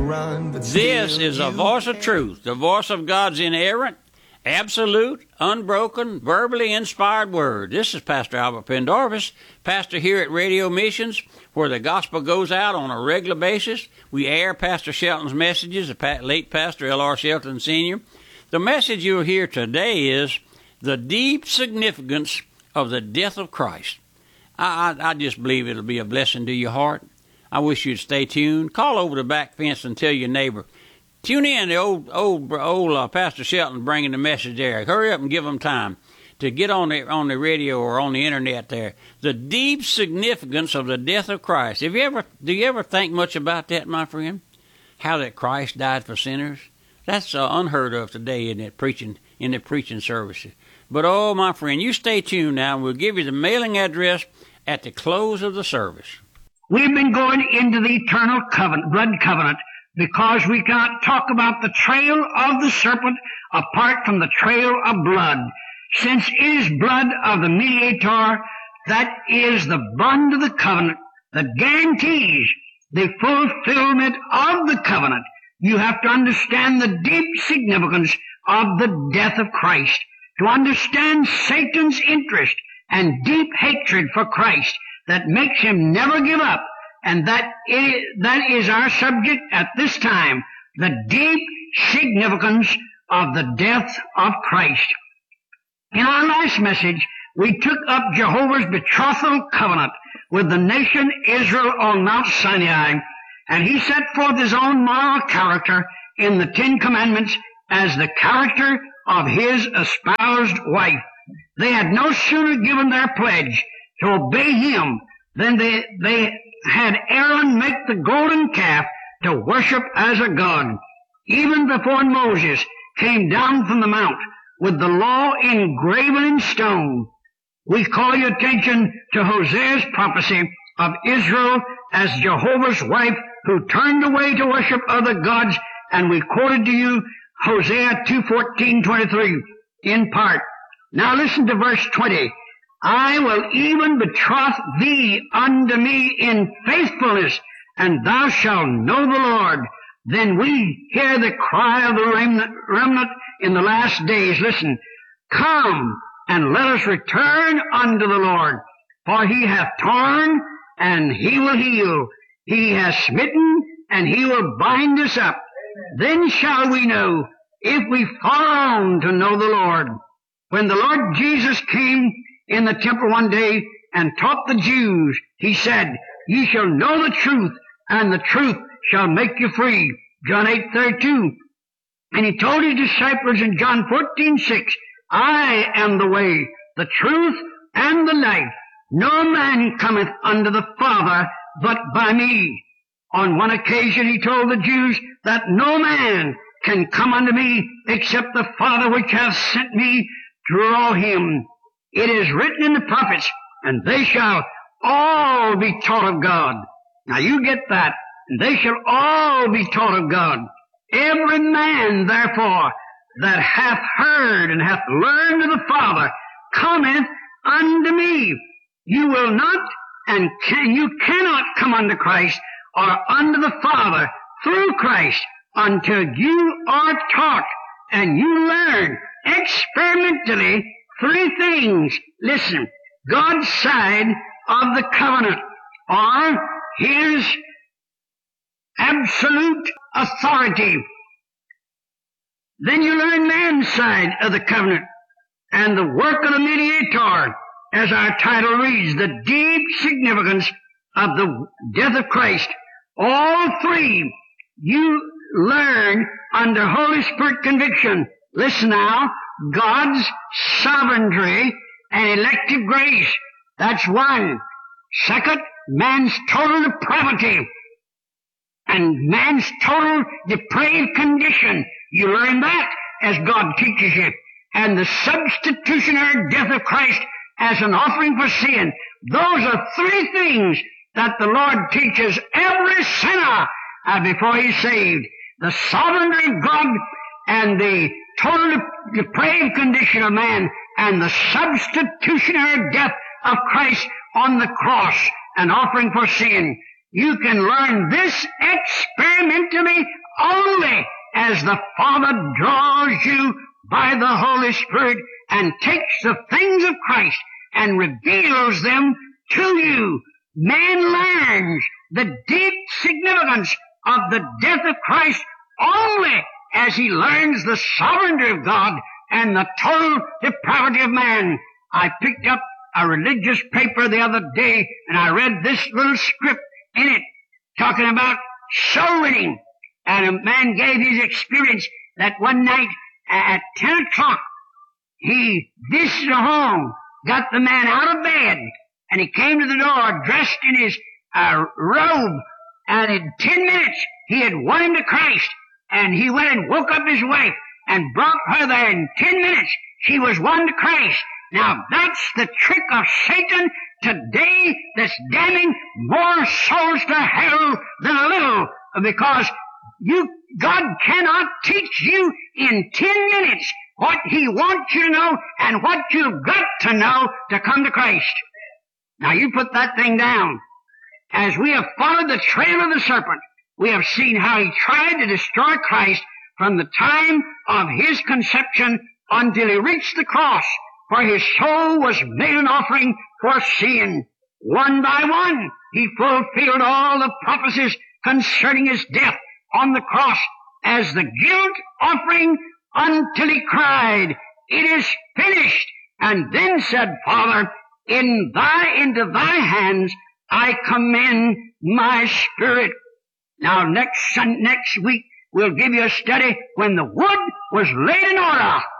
run, but This is a voice of truth, the voice of God's inerrant, absolute, unbroken, verbally inspired word. This is Pastor Albert Pendarvis, pastor here at Radio Missions, where the gospel goes out on a regular basis. We air Pastor Shelton's messages, the late Pastor L.R. Shelton Sr. The message you'll hear today is the deep significance of the death of Christ. I just believe it'll be a blessing to your heart. I wish you'd stay tuned. Call over the back fence and tell your neighbor. Tune in. The old Pastor Shelton bringing the message there. Hurry up and give them time to get on the radio or on the internet there. The deep significance of the death of Christ. Do you ever think much about that, my friend? How that Christ died for sinners? That's unheard of today in the preaching services. But oh, my friend, you stay tuned now, and we'll give you the mailing address at the close of the service. We've been going into the eternal covenant, blood covenant, because we cannot talk about the trail of the serpent apart from the trail of blood. Since it is blood of the mediator, that is the bond of the covenant that guarantees the fulfillment of the covenant. You have to understand the deep significance of the death of Christ, to understand Satan's interest and deep hatred for Christ that makes him never give up. And that is our subject at this time, the deep significance of the death of Christ. In our last message, we took up Jehovah's betrothal covenant with the nation Israel on Mount Sinai, and he set forth his own moral character in the Ten Commandments as the character of his espoused wife. They had no sooner given their pledge to obey him than they had Aaron make the golden calf to worship as a god. Even before Moses came down from the mount with the law engraven in stone, we call your attention to Hosea's prophecy of Israel as Jehovah's wife who turned away to worship other gods, and we quoted to you Hosea 2:14-23 in part. Now listen to verse 20. I will even betroth thee unto me in faithfulness, and thou shalt know the Lord. Then we hear the cry of the remnant in the last days. Listen, come and let us return unto the Lord, for he hath torn and he will heal. He has smitten and he will bind us up. Then shall we know if we follow on to know the Lord. When the Lord Jesus came in the temple one day and taught the Jews, he said, ye shall know the truth, and the truth shall make you free. John 8:32. And he told his disciples in John 14:6, I am the way, the truth, and the life. No man cometh unto the Father but by me. On one occasion he told the Jews that no man can come unto me except the Father which hath sent me draw him. It is written in the prophets, and they shall all be taught of God. Now you get that. And they shall all be taught of God. Every man, therefore, that hath heard and hath learned of the Father, cometh unto me. You will not and you cannot come unto Christ or unto the Father through Christ until you are taught and you learn experimentally three things. Listen, God's side of the covenant, or his absolute authority. Then you learn man's side of the covenant and the work of the mediator, as our title reads, the deep significance of the death of Christ. All three you learn under Holy Spirit conviction. Listen now, God's sovereignty and elective grace. That's one. Second, man's total depravity and man's total depraved condition. You learn that as God teaches you. And the substitutionary death of Christ as an offering for sin. Those are three things that the Lord teaches every sinner before he's saved. The sovereignty of God and the total depraved condition of man and the substitutionary death of Christ on the cross, an offering for sin. You can learn this experimentally only as the Father draws you by the Holy Spirit and takes the things of Christ and reveals them to you. Man learns the deep significance of the death of Christ only as he learns the sovereignty of God and the total depravity of man. I picked up a religious paper the other day and I read this little script in it talking about soul winning. And a man gave his experience that one night at 10 o'clock, he visited a home, got the man out of bed, and he came to the door dressed in his robe, and in 10 minutes he had won him to Christ. And he went and woke up his wife and brought her there. In 10 minutes she was won to Christ. Now that's the trick of Satan today that's damning more souls to hell than a little, because God cannot teach you in 10 minutes what He wants you to know and what you've got to know to come to Christ. Now you put that thing down. As we have followed the trail of the serpent, we have seen how he tried to destroy Christ from the time of His conception until He reached the cross, for His soul was made an offering for sin. One by one, He fulfilled all the prophecies concerning His death on the cross as the guilt offering until He cried, "It is finished," and then said, "Father, into thy hands I commend my spirit." Now next week we'll give you a study when the wood was laid in order.